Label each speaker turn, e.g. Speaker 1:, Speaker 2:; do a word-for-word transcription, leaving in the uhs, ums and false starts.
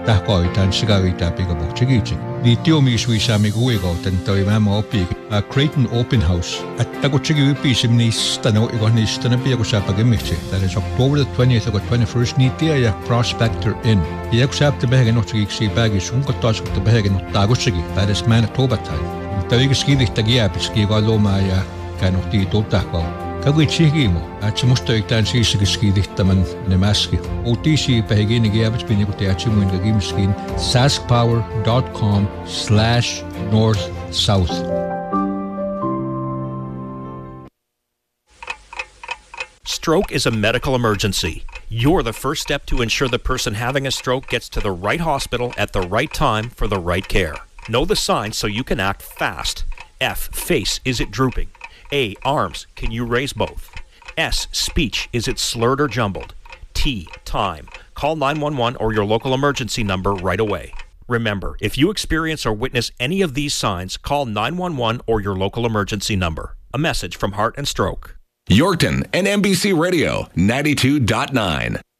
Speaker 1: tahkoitan sigavita piga bochigich. Ni tiomi suisami guigo tentoi mamo pig. A Creighton Open House at tagochigi pisim ni stano igonis tana piago sapagemichi. That is October the twentieth or twenty-first ni tia Prospector Inn. Piago sap the bag no chigi si bag is unko tosk the bag no tagochigi. That is Manitoba time. Tawiga ski tagia ski galoma ya kanoti to tahko. Kagui chigimo at musto iktan si ski dihtaman nemaski. O T C pahigini giabits pinikuti achimu in gimskin saskpower dot com slash north south.
Speaker 2: Stroke is a medical emergency. You're the first step to ensure the person having a stroke gets to the right hospital at the right time for the right care. Know the signs so you can act fast. F. Face. Is it drooping? A. Arms. Can you raise both? S. Speech. Is it slurred or jumbled? T. Time. Call nine one one or your local emergency number right away. Remember, if you experience or witness any of these signs, call nine one one or your local emergency number. A message from Heart and Stroke.
Speaker 3: Yorkton and N B C Radio ninety-two point nine.